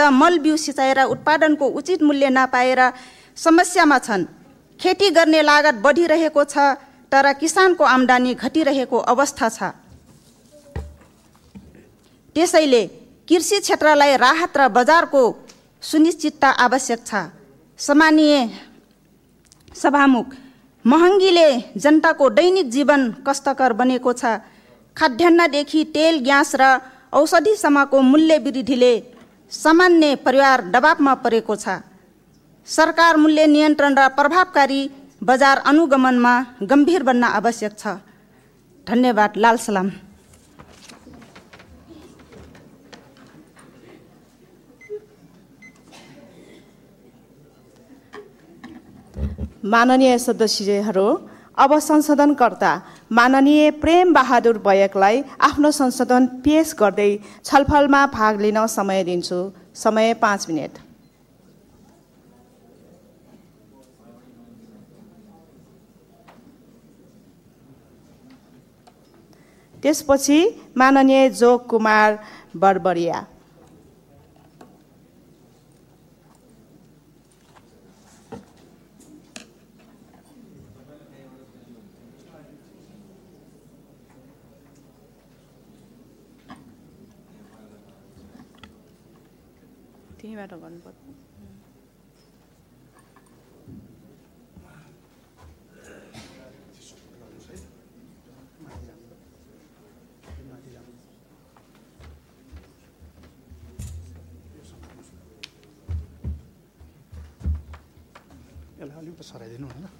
मल बिउ सिँचाइ र उत्पादनको उचित मूल्य नपाएर समस्यामा छन्। खेती गर्ने लागत बढिरहेको छ तर किसानको आम्दानी घटिरहेको अवस्था छ। त्यसैले कृषि क्षेत्रलाई राहत र बजारको सुनिश्चितता आवश्यक छ। सम्मानीय सभामुख, महँगीले जनताको दैनिक जीवन कष्टकर बनेको छ। खाद्यान्नदेखि तेल, ग्यास र औषधिसम्मको मूल्य वृद्धिले सामान्य परिवार दबावमा परेको छ। सरकार मूल्य नियन्त्रण र प्रभावकारी बजार अनुगमनमा गम्भीर बन्न आवश्यक छ। धन्यवाद। लाल सलाम। माननीय सदस्यहरू, अब संशोधनकर्ता माननीय प्रेम बहादुर बयकलाई आफ्नो संशोधन पेश गर्दै छलफलमा भाग लिन समय दिन्छु। समय 5 मिनेट। त्यसपछि माननीय जोग कुमार बरबरिया। त्यहीबाट गर्नुपर्छ। यसलाई अलिकति सराइदिनु होला।